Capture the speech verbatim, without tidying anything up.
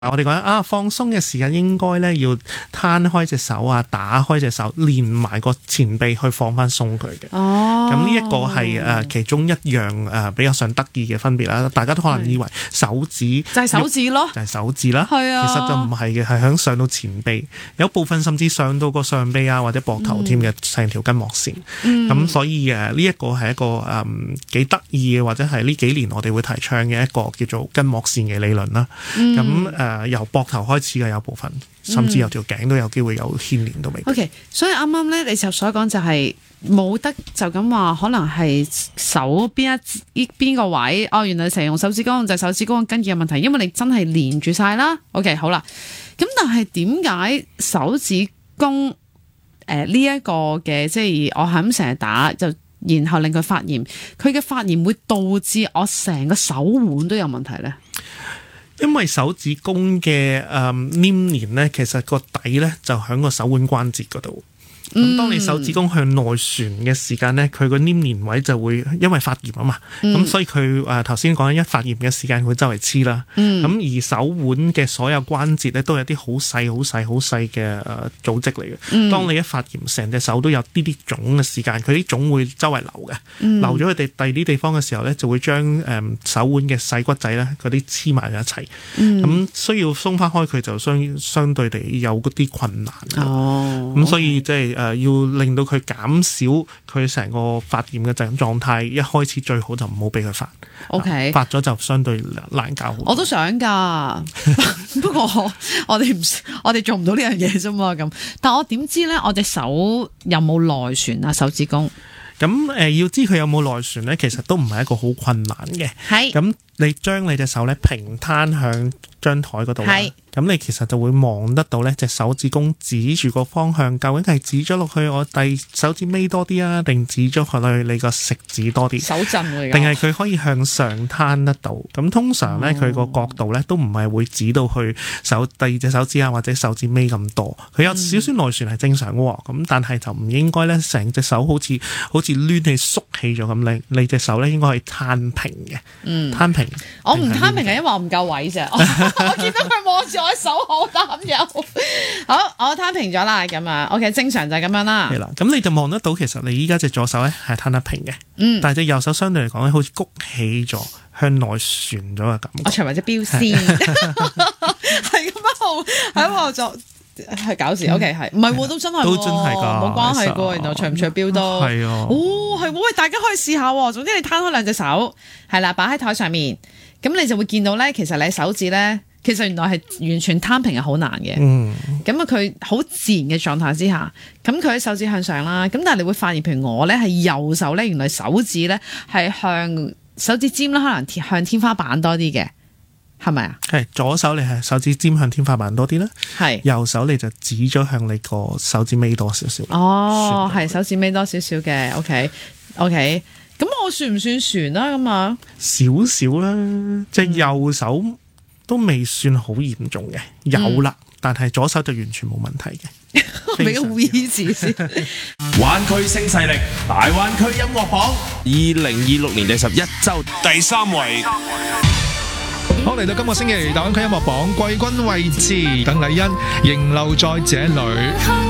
我哋講啊，放鬆嘅時間應該咧要攤開隻手啊，打開隻手，連埋個前臂去放翻鬆佢嘅。 哦， 咁呢一個係誒其中一樣誒比較上得意嘅分別啦。大家都可能以為手指就係手指咯， 就係手指啦。 係啊， 其實就唔係嘅，係響上到前臂，有部分甚至上到個上臂啊或者膊頭添嘅成條筋膜線。咁、嗯、所以誒呢一個係一個誒幾得意嘅，或者係呢幾年我哋會提倡嘅一個叫做筋膜線嘅理論啦。咁誒、嗯。誒，由膊頭開始嘅有部分，甚至由條頸都有機會有牽連到尾。 O K， 所以啱啱咧，你就所講就係冇得就咁話，可能係手邊一邊個位哦，原來成日用手指公就係、手指公跟住嘅問題，因為你真係連住晒啦。O K， 好啦，咁但係點解手指公誒呢一個嘅，即係我係咁成日打就，然後令佢發炎，佢嘅發炎會導致我成個手腕都有問題咧？ 因為手指公嘅誒黏連咧，其實個底咧就喺個手腕關節嗰度。咁、嗯、當你手指公向內旋嘅時間咧，佢個黏連位就會因為發炎啊嘛，咁、嗯、所以佢誒頭先講一發炎嘅時間，佢周圍黐啦。咁、嗯、而手腕嘅所有關節咧，都有啲好細、好細、好細嘅誒組織嚟嘅。嗯、當你一發炎，成隻手都有啲啲腫嘅時間，佢啲腫會周圍流嘅，嗯、流咗佢哋第二啲地方嘅時候咧，就會將誒手腕嘅細骨仔咧嗰啲黐埋一齊。咁、嗯、需要鬆翻開佢就相相對地有嗰啲困難。哦，咁所以即係。誒、呃，要令到佢減少佢成個發炎嘅狀態，一開始最好就唔好俾佢發。O K， 發咗就相對難搞好多。 我都想噶，不過我哋唔，我哋做唔到呢樣嘢啫嘛。咁，但我點知咧？我隻手有冇內旋啊？手指公咁誒、呃，要知佢有冇內旋咧，其實都唔係一個好困難嘅。係咁，你將你隻手咧平攤向張台嗰度。係。咁你其實就會望得到咧，隻手指公指住個方向，究竟係指咗落去我第手指尾多啲啊，定指咗去你個食指多啲？手震喎，定係佢可以向上攤得到？咁通常咧，佢個、哦、角度咧都唔係會指到去手第二隻手指啊，或者手指尾咁多。佢有少少內旋係正常嘅，咁、嗯、但係就唔應該咧，成隻手好似好似攣起縮起咗咁。你你隻手咧應該係攤平嘅，嗯，攤平。 我唔攤平係因為我唔夠位啫。我見到佢望住。我手好擔憂，好，我攤平咗啦，咁啊 ，OK， 正常就係咁樣啦。 係啦，咁你就望得到，其實你依家隻左手咧係攤得平嘅，嗯，但係隻右手相對嚟講咧，好似谷起咗，向內旋咗嘅感覺。我除埋隻標線，係咁樣，喺度做係搞事。OK， 係，唔係喎，都真係，都真係噶，冇關係噶，原來除唔除標都係啊。哦，係，喂，大家可以試下。總之你攤開兩隻手，係啦，擺喺台上面，咁你就會見到咧，其實你手指咧。其實原來係完全攤平係好難嘅，咁啊佢好自然嘅狀態之下，咁佢手指向上啦，咁但係你會發現，譬如我咧係右手咧，原來手指咧係向手指尖啦，可能向天花板多啲嘅，係咪啊？係左手你係手指尖向天花板多啲啦，係右手你就指咗向你個手指尾多少少。哦，係手指尾多少少嘅 ，OK OK，咁我算唔算旋啦？咁啊，少少啦，即係右手。都未算好嚴重嘅，有啦，嗯、但係左手就完全冇問題嘅。俾個 V 字先。灣區新勢力，大灣區音樂榜，二零二六年第十一週第三位。好，嚟到今個星期大灣區音樂榜季軍位置，鄧麗欣仍留在這裡。